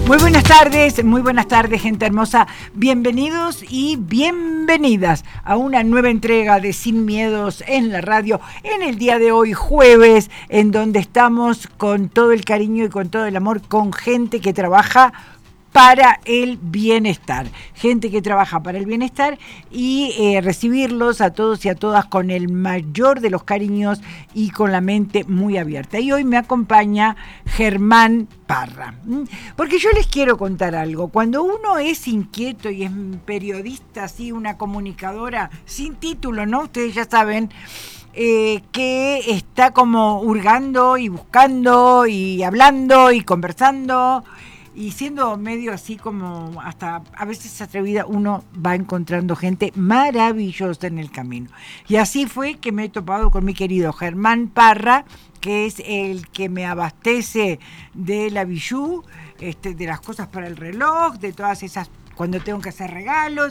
Muy buenas tardes, gente hermosa. Bienvenidos y bienvenidas a una nueva entrega de Sin Miedos en la radio, en el día de hoy, jueves, en donde estamos con todo el cariño y con todo el amor, con gente que trabaja para el bienestar, gente que trabaja para el bienestar y recibirlos a todos y a todas con el mayor de los cariños y con la mente muy abierta. Y hoy me acompaña Germán Parra, porque yo les quiero contar algo. Cuando uno es inquieto y es periodista, así, una comunicadora sin título, ¿no? Ustedes ya saben, que está como hurgando y buscando y hablando y conversando y siendo medio así como hasta a veces atrevida, uno va encontrando gente maravillosa en el camino. Y así fue que me he topado con mi querido Germán Parra, que es el que me abastece de la bijou, de las cosas para el reloj, de todas esas cuando tengo que hacer regalos,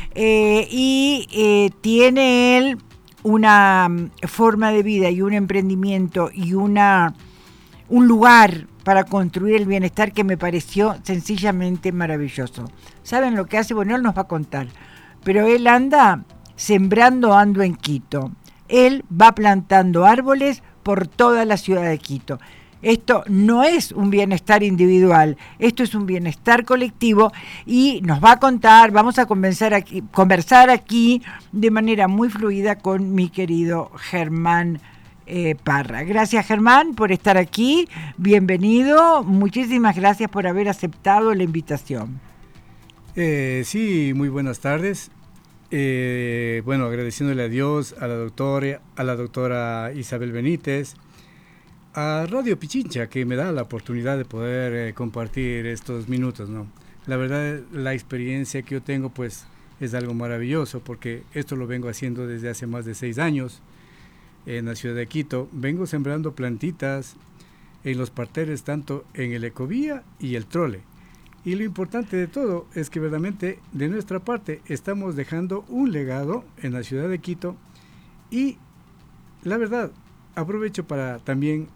y tiene él una forma de vida y un emprendimiento y un lugar para construir el bienestar que me pareció sencillamente maravilloso. ¿Saben lo que hace? Bueno, él nos va a contar. Pero él anda sembrando ando en Quito. Él va plantando árboles por toda la ciudad de Quito. Esto no es un bienestar individual, esto es un bienestar colectivo y nos va a contar, vamos a conversar aquí de manera muy fluida con mi querido Germán Parra. Gracias, Germán, por estar aquí. Bienvenido. Muchísimas gracias por haber aceptado la invitación. Sí, muy buenas tardes. Bueno, agradeciéndole a Dios, a la doctora Isabel Benítez, a Radio Pichincha, que me da la oportunidad de poder compartir estos minutos, ¿no? La verdad, la experiencia que yo tengo, pues, es algo maravilloso, porque esto lo vengo haciendo desde hace más de 6 años. En la ciudad de Quito, vengo sembrando plantitas en los parterres, tanto en el Ecovía y el Trole. Y lo importante de todo es que verdaderamente de nuestra parte estamos dejando un legado en la ciudad de Quito y la verdad aprovecho para también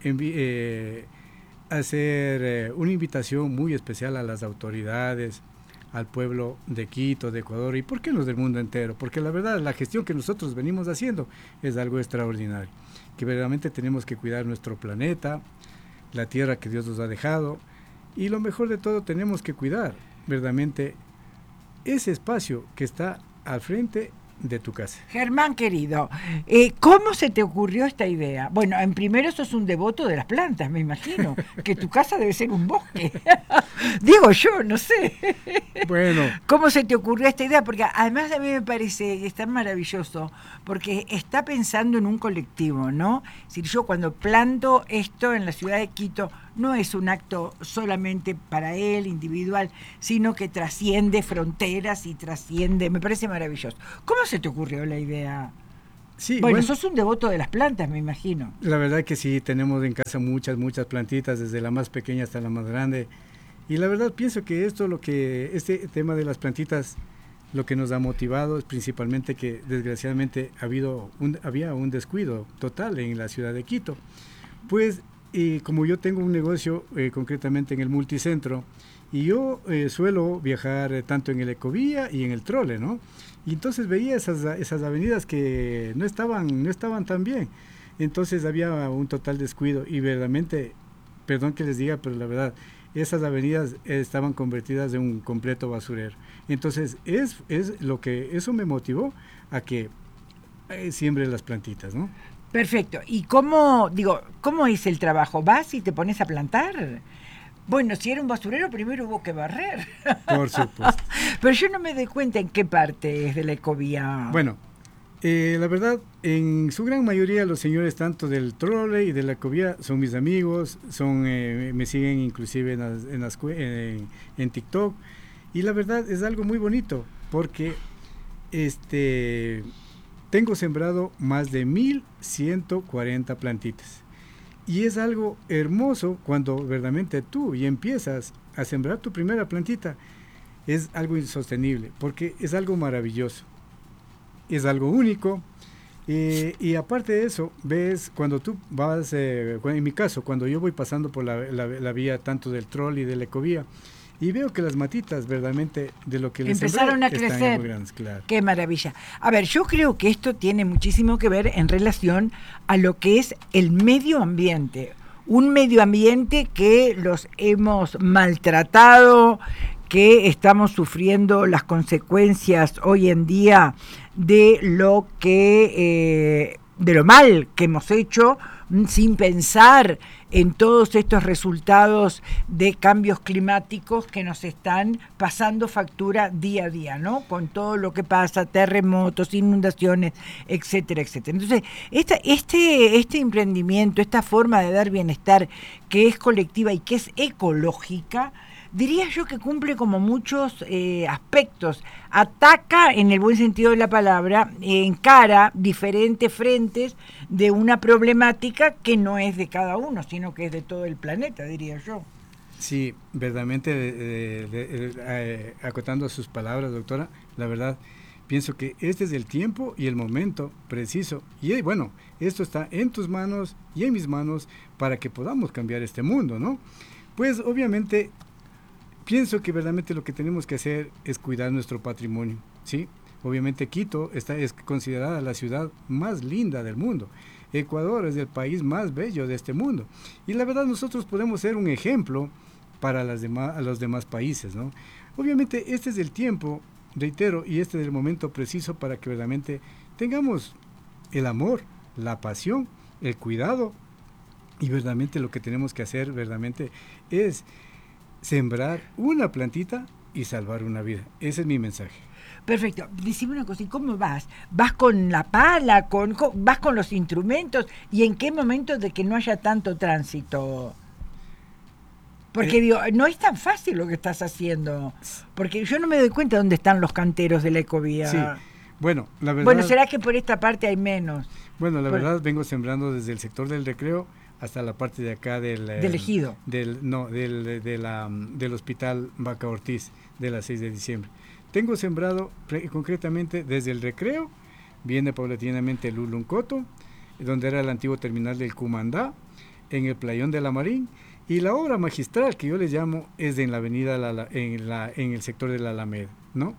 hacer una invitación muy especial a las autoridades, al pueblo de Quito, de Ecuador y por qué no del mundo entero, porque la verdad la gestión que nosotros venimos haciendo es algo extraordinario, que verdaderamente tenemos que cuidar nuestro planeta, la tierra que Dios nos ha dejado y lo mejor de todo tenemos que cuidar verdaderamente ese espacio que está al frente de tu casa. Germán, querido, ¿cómo se te ocurrió esta idea? Bueno, en primero sos un devoto de las plantas, me imagino, que tu casa debe ser un bosque. Digo yo, no sé. Bueno. ¿Cómo se te ocurrió esta idea? Porque además a mí me parece que es tan maravilloso, porque está pensando en un colectivo, ¿no? Es decir, yo cuando planto esto en la ciudad de Quito, no es un acto solamente para él, individual, sino que trasciende fronteras y trasciende, me parece maravilloso. ¿Cómo se te ocurrió la idea? Sí, bueno, sos un devoto de las plantas, me imagino. La verdad que sí, tenemos en casa muchas plantitas, desde la más pequeña hasta la más grande. Y la verdad pienso que este tema de las plantitas, lo que nos ha motivado es principalmente que desgraciadamente había un descuido total en la ciudad de Quito. Pues como yo tengo un negocio concretamente en el multicentro, y yo suelo viajar tanto en el Ecovía y en el Trole, ¿no? Y entonces veía esas avenidas que no estaban tan bien. Entonces había un total descuido y verdaderamente, perdón que les diga, pero la verdad, esas avenidas estaban convertidas en un completo basurero. Entonces eso me motivó a que siembre las plantitas, ¿no? Perfecto. ¿Y cómo es el trabajo? ¿Vas y te pones a plantar? Bueno, si era un basurero, primero hubo que barrer. Por supuesto. Pero yo no me doy cuenta en qué parte es de la Ecovía. Bueno, la verdad, en su gran mayoría los señores tanto del Trole y de la Ecovía son mis amigos, me siguen inclusive en TikTok, y la verdad es algo muy bonito, porque tengo sembrado más de 1,140 plantitas. Y es algo hermoso cuando verdaderamente tú y empiezas a sembrar tu primera plantita. Es algo insostenible, porque es algo maravilloso, es algo único. Y aparte de eso, ves cuando tú vas, en mi caso, cuando yo voy pasando por la vía tanto del Trol y de la Ecovía, y veo que las matitas verdaderamente de lo que les empezaron a crecer. Muy grandes, claro. Qué maravilla. A ver, yo creo que esto tiene muchísimo que ver en relación a lo que es el medio ambiente. Un medio ambiente que los hemos maltratado, que estamos sufriendo las consecuencias hoy en día de lo que de lo mal que hemos hecho, sin pensar en todos estos resultados de cambios climáticos que nos están pasando factura día a día, ¿no? Con todo lo que pasa, terremotos, inundaciones, etcétera, etcétera. Entonces, este emprendimiento, esta forma de dar bienestar que es colectiva y que es ecológica, diría yo que cumple como muchos aspectos. Ataca, en el buen sentido de la palabra, encara diferentes frentes de una problemática que no es de cada uno, sino que es de todo el planeta, diría yo. Sí, verdaderamente, acotando sus palabras, doctora, la verdad, pienso que este es el tiempo y el momento preciso. Y bueno, esto está en tus manos y en mis manos para que podamos cambiar este mundo, ¿no? Pues obviamente pienso que verdaderamente lo que tenemos que hacer es cuidar nuestro patrimonio, ¿sí? Obviamente Quito es considerada la ciudad más linda del mundo. Ecuador es el país más bello de este mundo. Y la verdad nosotros podemos ser un ejemplo para los demás países, ¿no? Obviamente este es el tiempo, reitero, y este es el momento preciso para que verdaderamente tengamos el amor, la pasión, el cuidado, y verdaderamente lo que tenemos que hacer verdaderamente es sembrar una plantita y salvar una vida. Ese es mi mensaje. Perfecto. Decime una cosa, ¿y cómo vas? ¿Vas con la pala? ¿Vas con los instrumentos? ¿Y en qué momento de que no haya tanto tránsito? Porque digo, no es tan fácil lo que estás haciendo. Porque yo no me doy cuenta dónde están los canteros de la ecovía. Sí. Bueno, la verdad... Bueno, ¿será que por esta parte hay menos? Bueno, la verdad vengo sembrando desde el sector del Recreo hasta la parte de acá del ejido. Del hospital Vaca Ortiz de la 6 de diciembre. Tengo sembrado concretamente desde el Recreo, viene paulatinamente el Uluncoto, donde era el antiguo terminal del Cumandá, en el Playón de la Marín, y la obra magistral que yo les llamo es en la avenida en el sector de la Alameda, ¿no?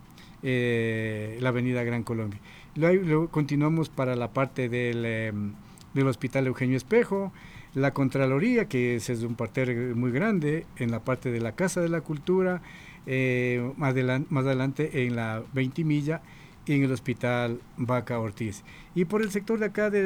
La avenida Gran Colombia. Luego continuamos para la parte del hospital Eugenio Espejo, la Contraloría, que es un parterre muy grande, en la parte de la Casa de la Cultura, más adelante en la 20 Milla y en el Hospital Vaca Ortiz. Y por el sector de acá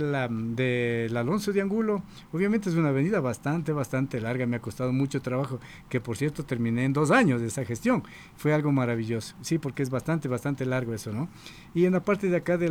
del Alonso de Angulo, obviamente es una avenida bastante larga, me ha costado mucho trabajo, que por cierto terminé en 2 años de esa gestión, fue algo maravilloso, sí, porque es bastante largo eso, ¿no? Y en la parte de acá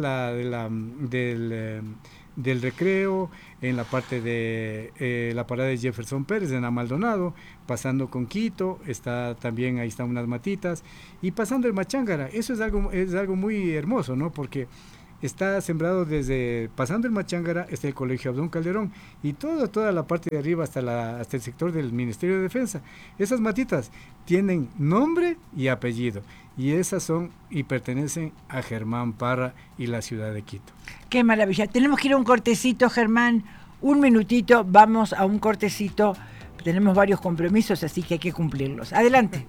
del Recreo, en la parte de la parada de Jefferson Pérez, en Amaldonado, pasando con Quito, ahí están unas matitas, y pasando el Machángara. Eso es algo muy hermoso, ¿no? Porque está sembrado pasando el Machángara, está el Colegio Abdón Calderón, y toda la parte de arriba hasta el sector del Ministerio de Defensa. Esas matitas tienen nombre y apellido, y esas son y pertenecen a Germán Parra y la ciudad de Quito. Qué maravilla. Tenemos que ir a un cortecito, Germán. Un minutito, vamos a un cortecito. Tenemos varios compromisos, así que hay que cumplirlos. Adelante.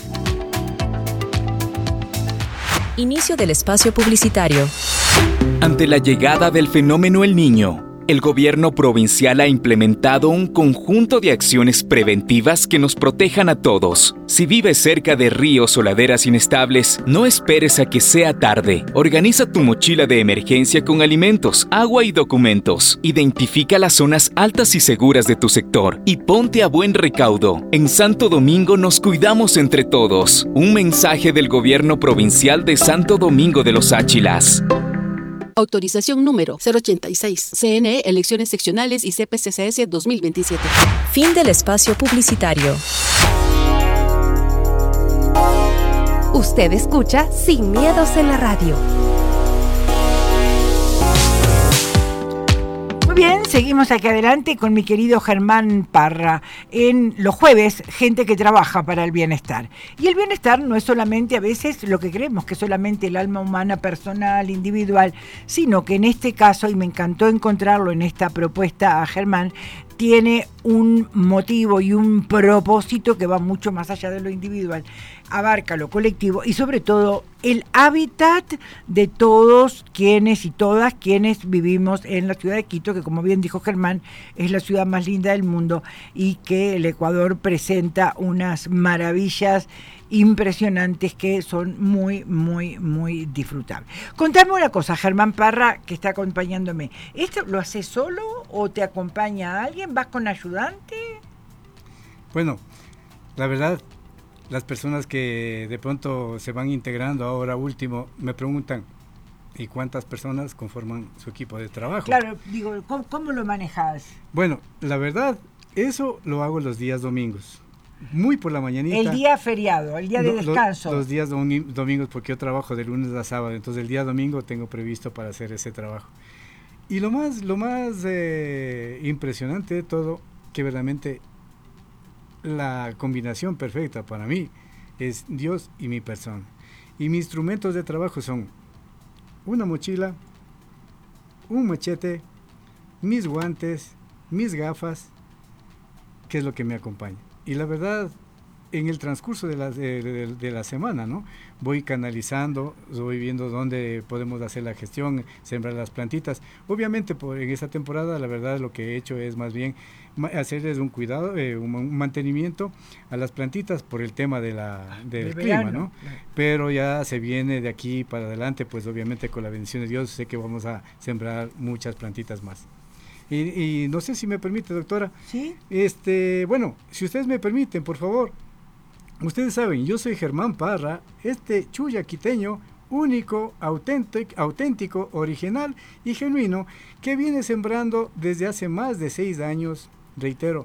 Inicio del espacio publicitario. Ante la llegada del fenómeno El Niño, el gobierno provincial ha implementado un conjunto de acciones preventivas que nos protejan a todos. Si vives cerca de ríos o laderas inestables, no esperes a que sea tarde. Organiza tu mochila de emergencia con alimentos, agua y documentos. Identifica las zonas altas y seguras de tu sector y ponte a buen recaudo. En Santo Domingo nos cuidamos entre todos. Un mensaje del gobierno provincial de Santo Domingo de los Áchilas. Autorización número 086. CNE, Elecciones Seccionales y CPCCS 2027. Fin del espacio publicitario. Usted escucha Sin Miedos en la Radio. Muy bien, seguimos aquí adelante con mi querido Germán Parra. En los jueves, gente que trabaja para el bienestar. Y el bienestar no es solamente a veces lo que creemos, que es solamente el alma humana personal, individual, sino que en este caso, y me encantó encontrarlo en esta propuesta a Germán, tiene un motivo y un propósito que va mucho más allá de lo individual, abarca lo colectivo y sobre todo el hábitat de todos quienes y todas quienes vivimos en la ciudad de Quito, que como bien dijo Germán, es la ciudad más linda del mundo y que el Ecuador presenta unas maravillas impresionantes que son muy, muy, muy disfrutables. Contame una cosa, Germán Parra, que está acompañándome. ¿Esto lo haces solo o te acompaña alguien? ¿Vas con ayudante? Bueno, la verdad, las personas que de pronto se van integrando ahora último me preguntan, ¿y cuántas personas conforman su equipo de trabajo? Claro, digo, ¿cómo lo manejas? Bueno, la verdad, eso lo hago los días domingos. Muy por la mañanita. El día feriado, el día de descanso. Los días domingos, porque yo trabajo de lunes a sábado, entonces el día domingo tengo previsto para hacer ese trabajo. Y lo más impresionante de todo, que verdaderamente la combinación perfecta para mí es Dios y mi persona. Y mis instrumentos de trabajo son una mochila, un machete, mis guantes, mis gafas, que es lo que me acompaña. Y la verdad, en el transcurso de la semana, ¿no? Voy canalizando, voy viendo dónde podemos hacer la gestión, sembrar las plantitas. Obviamente, en esta temporada, la verdad, lo que he hecho es más bien hacerles un cuidado, un mantenimiento a las plantitas por el tema del clima, verano, ¿no? Claro. Pero ya se viene de aquí para adelante, pues obviamente con la bendición de Dios, sé que vamos a sembrar muchas plantitas más. Y no sé si me permite, doctora. Sí. Bueno, si ustedes me permiten, por favor. Ustedes saben, yo soy Germán Parra, chuya quiteño, único, auténtico, original y genuino, que viene sembrando desde hace más de 6 años, reitero,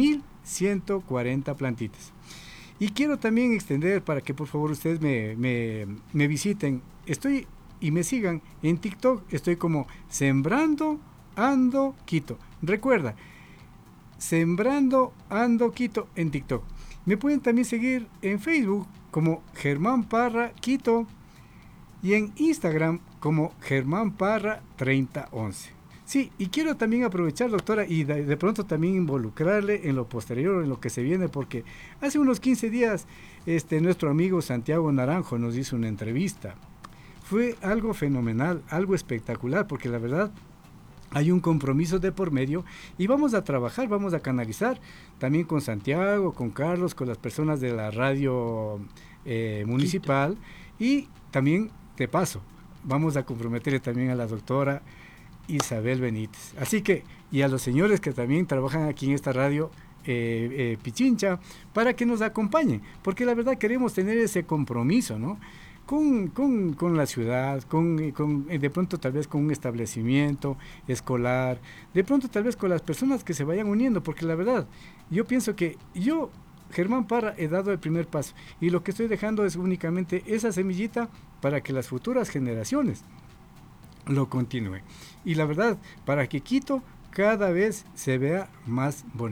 1,140 plantitas. Y quiero también extender para que por favor ustedes me visiten, y me sigan en TikTok, estoy como Sembrando Ando Quito. Recuerda, Sembrando Ando Quito en TikTok. Me pueden también seguir en Facebook como Germán Parra Quito y en Instagram como Germán Parra 3011. Sí, y quiero también aprovechar, doctora, y de pronto también involucrarle en lo posterior, en lo que se viene, porque hace unos 15 días nuestro amigo Santiago Naranjo nos hizo una entrevista. Fue algo fenomenal, algo espectacular, porque la verdad hay un compromiso de por medio y vamos a trabajar, vamos a canalizar también con Santiago, con Carlos, con las personas de la radio municipal y también, de paso, vamos a comprometerle también a la doctora Isabel Benítez. Así que, y a los señores que también trabajan aquí en esta radio Pichincha, para que nos acompañen, porque la verdad queremos tener ese compromiso, ¿no? Con la ciudad, de pronto tal vez con un establecimiento escolar, de pronto tal vez con las personas que se vayan uniendo, porque la verdad, yo pienso que yo, Germán Parra, he dado el primer paso, y lo que estoy dejando es únicamente esa semillita para que las futuras generaciones lo continúen. Y la verdad, para que Quito cada vez se vea más bonito.